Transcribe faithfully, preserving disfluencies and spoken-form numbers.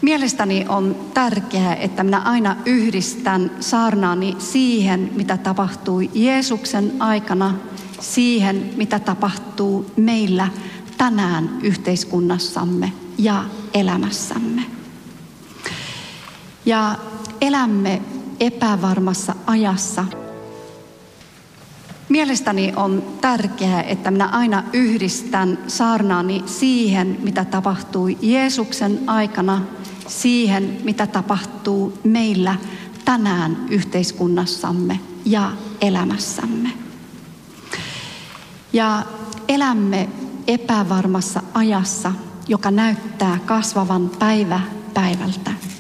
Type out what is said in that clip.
Mielestäni on tärkeää, että minä aina yhdistän saarnaani siihen, mitä tapahtui Jeesuksen aikana, siihen, mitä tapahtuu meillä tänään yhteiskunnassamme ja elämässämme. Ja elämme epävarmassa ajassa. Mielestäni on tärkeää, että minä aina yhdistän saarnaani siihen, mitä tapahtui Jeesuksen aikana, siihen, mitä tapahtuu meillä tänään yhteiskunnassamme ja elämässämme. Ja elämme epävarmassa ajassa, joka näyttää kasvavan päivä päivältä.